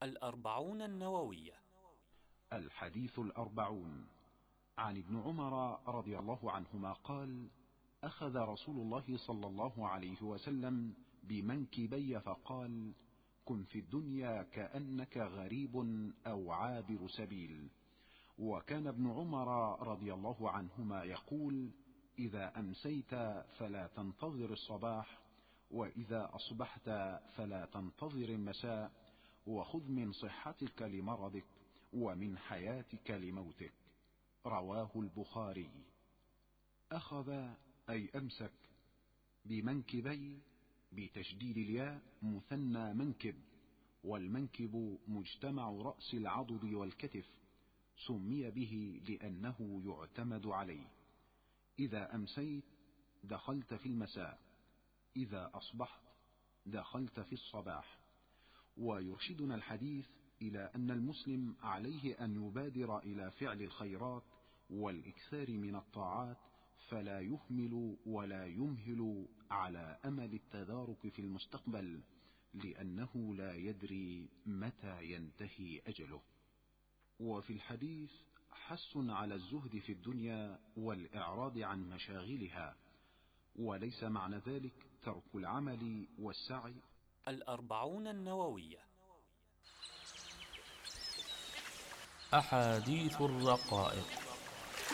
الأربعون النووية. الحديث الأربعون. عن ابن عمر رضي الله عنهما قال: أخذ رسول الله صلى الله عليه وسلم بمنكبي فقال: كن في الدنيا كأنك غريب أو عابر سبيل. وكان ابن عمر رضي الله عنهما يقول: إذا أمسيت فلا تنتظر الصباح، وإذا أصبحت فلا تنتظر المساء، وخذ من صحتك لمرضك ومن حياتك لموتك. رواه البخاري. أخذ أي أمسك، بمنكبي بتشديد الياء مثنى منكب، والمنكب مجتمع رأس العضد والكتف، سمي به لأنه يعتمد عليه. إذا أمسيت دخلت في المساء، إذا أصبحت دخلت في الصباح. ويرشدنا الحديث إلى أن المسلم عليه أن يبادر إلى فعل الخيرات والإكثار من الطاعات، فلا يهمل ولا يمهل على أمل التدارك في المستقبل، لأنه لا يدري متى ينتهي أجله. وفي الحديث حث على الزهد في الدنيا والإعراض عن مشاغلها، وليس معنى ذلك ترك العمل والسعي. الأربعون النووية. أحاديث الرقائق.